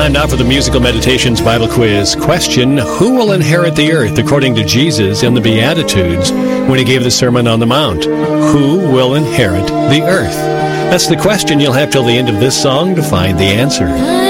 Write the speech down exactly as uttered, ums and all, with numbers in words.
Time now for the Musical Meditations Bible Quiz. Question, who will inherit the earth according to Jesus in the Beatitudes when he gave the Sermon on the Mount? Who will inherit the earth? That's the question. You'll have till the end of this song to find the answer.